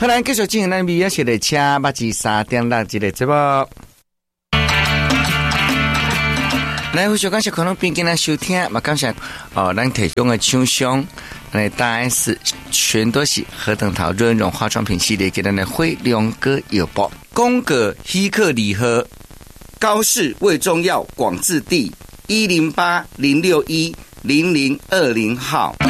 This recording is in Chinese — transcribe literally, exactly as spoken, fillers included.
好，咱继续进行咱美食的车八至三点六一个节目。来，非常感谢可能并跟咱收听，嘛感谢哦，咱提供的厂商，来大 S 全都是何等桃润润化妆品系列给咱的辉亮哥药包，宫格希克礼盒，高氏胃中药广治地一零八零六一零零二零号。